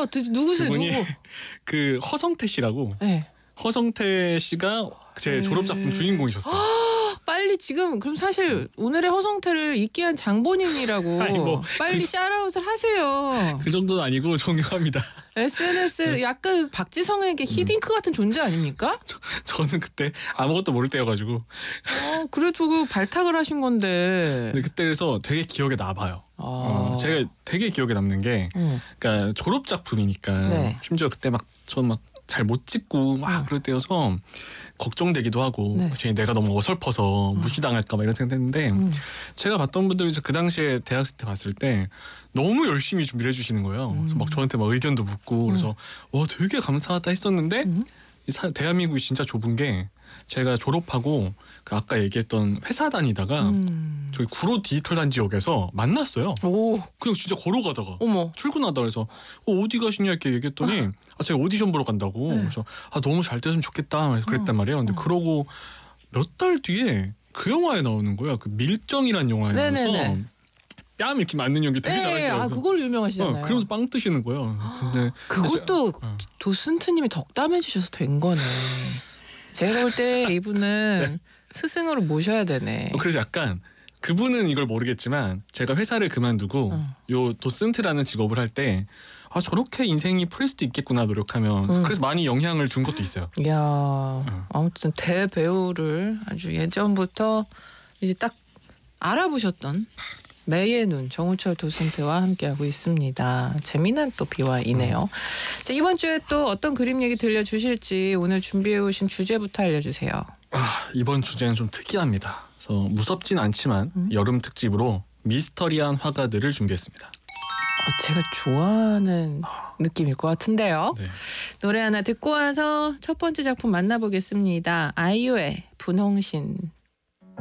누구세요? 대체 누구세요? 그분이 누구? 그 허성태 씨라고. 네. 허성태 씨가 제 졸업작품 주인공이셨어요. 빨리 지금 그럼 사실 오늘의 허성태를 잊게 한 장본인이라고 아니, 뭐, 빨리 샤라웃을 하세요. 그 정도는 아니고 존경합니다. SNS 약간 박지성에게 히딩크 같은 존재 아닙니까? 저는 그때 아무것도 모를 때여가지고. 그래도 그 발탁을 하신 건데. 근데 그때 그래서 되게 기억에 남아요. 제가 되게 기억에 남는 게, 그러니까 졸업 작품이니까 네. 심지어 그때 막 전 막 잘 못 찍고 막 그럴 때여서 걱정되기도 하고, 네. 내가 너무 어설퍼서 무시당할까 막 이런 생각했는데, 제가 봤던 분들이 그 당시에 대학생 때 봤을 때 너무 열심히 준비를 해주시는 거예요. 그래서 막 저한테 막 의견도 묻고 그래서 와 되게 감사하다 했었는데 대한민국이 진짜 좁은 게 제가 졸업하고 그 아까 얘기했던 회사 다니다가 저기 구로 디지털 단지역에서 만났어요. 오, 그냥 진짜 걸어가다가 어머. 출근하다 그래서 어디 가시냐 이렇게 얘기했더니 제가 오디션 보러 간다고. 네. 그래서 너무 잘 됐으면 좋겠다 그래서 그랬단 말이에요. 근데 그러고 몇 달 뒤에 그 영화에 나오는 거야. 그 밀정이란 영화에 네네네. 나와서 뺨 이렇게 맞는 연기 되게 잘하시더라고요. 그걸 유명하시잖아요. 그러면서 빵 뜨시는 거예요. 근데 그것도 도슨트님이 덕담해 주셔서 된 거네. 제가 볼 때 이분은 스승으로 모셔야 되네. 그래서 약간 그분은 이걸 모르겠지만 제가 회사를 그만두고 요 도슨트라는 직업을 할 때 저렇게 인생이 풀릴 수도 있겠구나 노력하면 그래서 많이 영향을 준 것도 있어요. 이야, 아무튼 대배우를 아주 예전부터 이제 딱 알아보셨던 매의 눈 정우철 도슨트와 함께하고 있습니다. 재미난 또 비화이네요. 자, 이번 주에 또 어떤 그림 얘기 들려주실지 오늘 준비해 오신 주제부터 알려주세요. 이번 주제는 좀 특이합니다. 그래서 무섭진 않지만 여름 특집으로 미스터리한 화가들을 준비했습니다. 제가 좋아하는 느낌일 것 같은데요. 네. 노래 하나 듣고 와서 첫 번째 작품 만나보겠습니다. 아이유의 분홍신.